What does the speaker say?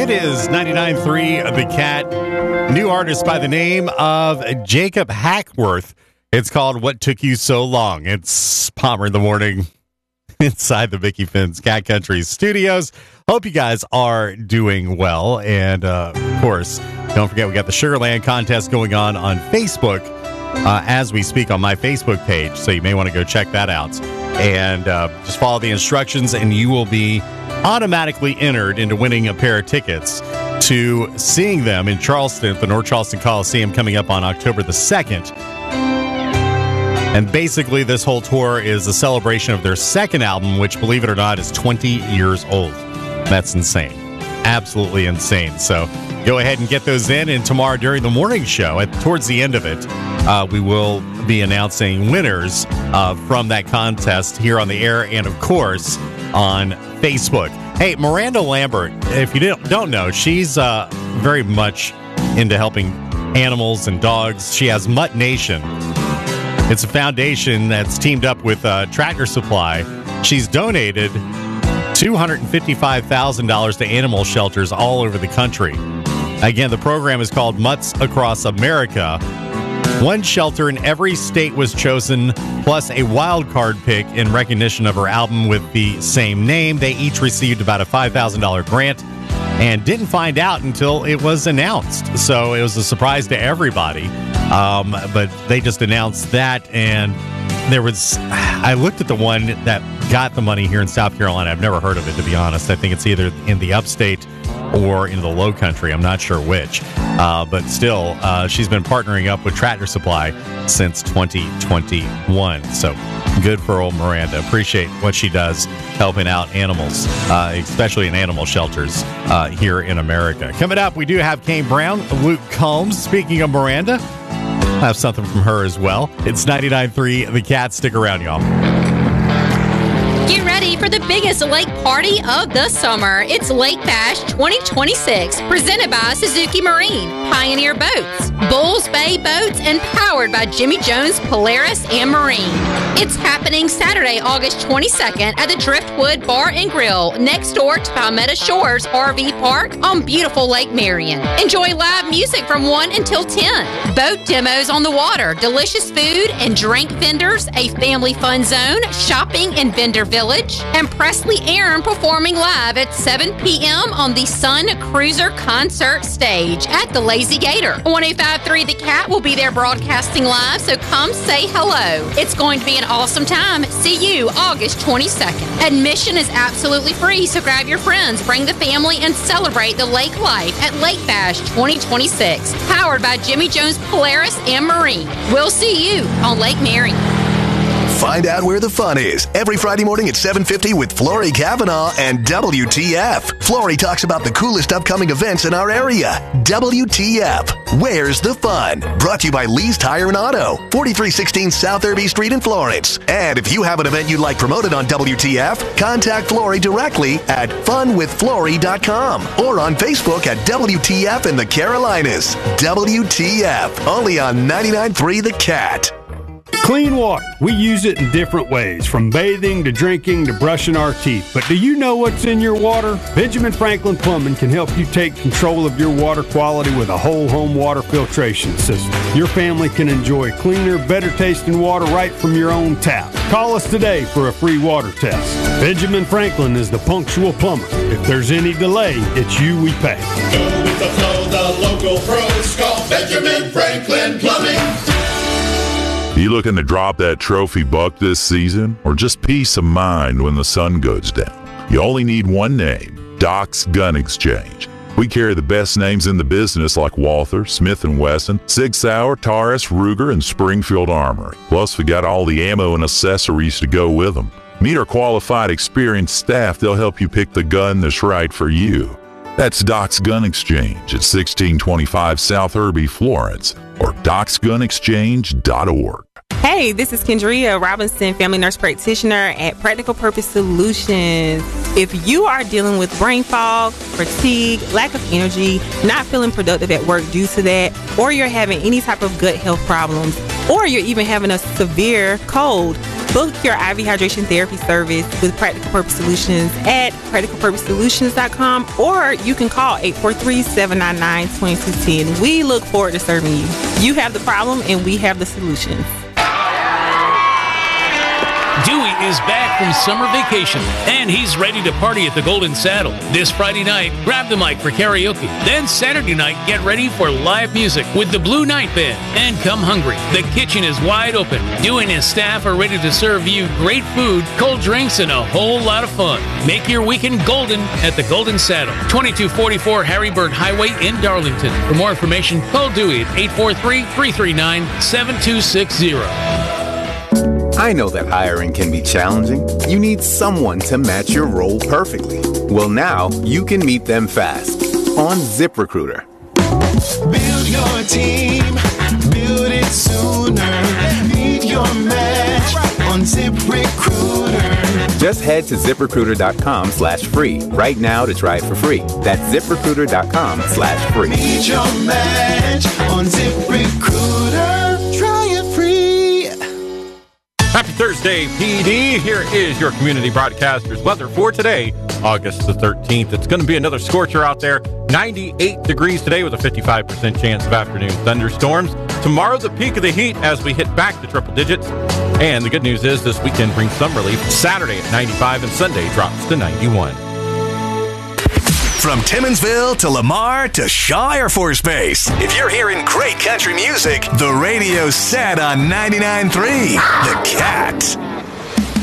It is 99.3 The Cat. New artist by the name of Jacob Hackworth. It's called What Took You So Long. It's Palmer in the Morning inside the Mickey Finn's Cat Country studios. Hope you guys are doing well. And, of course, don't forget we got the Sugarland contest going on Facebook as we speak on my Facebook page. So you may want to go check that out. And just follow the instructions and you will be automatically entered into winning a pair of tickets to seeing them in Charleston at the North Charleston Coliseum coming up on October the 2nd. And basically this whole tour is a celebration of their second album, which, believe it or not, is 20 years old. That's insane. Absolutely insane. So go ahead and get those in. And tomorrow during the morning show, towards the end of it, we will be announcing winners from that contest here on the air and, of course, on Facebook. Hey, Miranda Lambert, if you don't know, she's very much into helping animals and dogs. She has Mutt Nation. It's a foundation that's teamed up with Tractor Supply. She's donated $255,000 to animal shelters all over the country. Again, the program is called Mutts Across America. One shelter in every state was chosen, plus a wild card pick in recognition of her album with the same name. They each received about a $5,000 grant and didn't find out until it was announced. So it was a surprise to everybody. But they just announced that, and I looked at the one that got the money here in South Carolina. I've never heard of it, to be honest. I think it's either in the upstate or in the low country. I'm not sure which. But still, she's been partnering up with Tractor Supply since 2021. So good for old Miranda. Appreciate what she does helping out animals, especially in animal shelters here in America. Coming up, we do have Kane Brown, Luke Combs. Speaking of Miranda, I'll have something from her as well. It's 99.3 The Cat. Stick around, y'all. Get ready for the biggest lake party of the summer. It's Lake Bash 2026, presented by Suzuki Marine, Pioneer Boats, Bulls Bay Boats, and powered by Jimmy Jones Polaris and Marine. It's happening Saturday, August 22nd at the Driftwood Bar and Grill next door to Palmetto Shores RV Park on beautiful Lake Marion. Enjoy live music from 1 until 10, boat demos on the water, delicious food and drink vendors, a family fun zone, shopping and vendor Village, and Presley Aaron performing live at 7 p.m. on the Sun Cruiser concert stage at the Lazy Gator. 105.3 The Cat will be there broadcasting live, so come say hello. It's going to be an awesome time. See you August 22nd. Admission is absolutely free, so grab your friends, bring the family, and celebrate the lake life at Lake Bash 2026, powered by Jimmy Jones Polaris and Marine. We'll see you on Lake Marion. Find out where the fun is every Friday morning at 7:50 with Flory Cavanaugh and WTF. Flory talks about the coolest upcoming events in our area. WTF, where's the fun? Brought to you by Lee's Tire and Auto, 4316 South Irby Street in Florence. And if you have an event you'd like promoted on WTF, contact Flory directly at funwithflory.com or on Facebook at WTF in the Carolinas. WTF, only on 99.3 The Cat. Clean water. We use it in different ways, from bathing to drinking to brushing our teeth. But do you know what's in your water? Benjamin Franklin Plumbing can help you take control of your water quality with a whole home water filtration system. Your family can enjoy cleaner, better tasting water right from your own tap. Call us today for a free water test. Benjamin Franklin is the punctual plumber. If there's any delay, it's you we pay. Go with the flow, the local pros. Call Benjamin Franklin Plumbing. You looking to drop that trophy buck this season, or just peace of mind when the sun goes down? You only need one name, Doc's Gun Exchange. We carry the best names in the business like Walther, Smith & Wesson, Sig Sauer, Taurus, Ruger, and Springfield Armory. Plus, we got all the ammo and accessories to go with them. Meet our qualified, experienced staff. They'll help you pick the gun that's right for you. That's Doc's Gun Exchange at 1625 South Irby, Florence, or docsgunexchange.org. Hey, this is Kendria Robinson, family nurse practitioner at Practical Purpose Solutions. If you are dealing with brain fog, fatigue, lack of energy, not feeling productive at work due to that, or you're having any type of gut health problems, or you're even having a severe cold, Book your IV hydration therapy service with Practical Purpose Solutions at practicalpurposesolutions.com, or you can call 843-799-2210. We look forward to serving you. You have the problem and we have the solutions. Dewey is back from summer vacation, and he's ready to party at the Golden Saddle. This Friday night, grab the mic for karaoke. Then Saturday night, get ready for live music with the Blue Night Band. And come hungry. The kitchen is wide open. Dewey and his staff are ready to serve you great food, cold drinks, and a whole lot of fun. Make your weekend golden at the Golden Saddle, 2244 Harrisburg Highway in Darlington. For more information, call Dewey at 843-339-7260. I know that hiring can be challenging. You need someone to match your role perfectly. Well, now you can meet them fast on ZipRecruiter. Build your team, build it sooner. Meet your match on ZipRecruiter. Just head to ZipRecruiter.com/free right now to try it for free. That's ZipRecruiter.com/free. Meet your match on ZipRecruiter. Try it free. Happy Thursday, PD. Here is your community broadcaster's weather for today, August the 13th. It's going to be another scorcher out there. 98 degrees today with a 55% chance of afternoon thunderstorms. Tomorrow, the peak of the heat as we hit back to triple digits. And the good news is this weekend brings some relief. Saturday at 95 and Sunday drops to 91. From Timminsville to Lamar to Shaw Air Force Base. If you're hearing great country music, the radio's set on 99.3 The Cat.